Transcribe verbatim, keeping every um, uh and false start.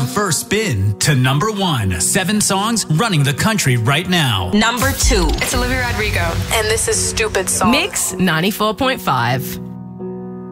From first spin to number one. Seven songs running the country right now. Number two. It's Olivia Rodrigo. And this is Stupid Song. Mix ninety-four point five.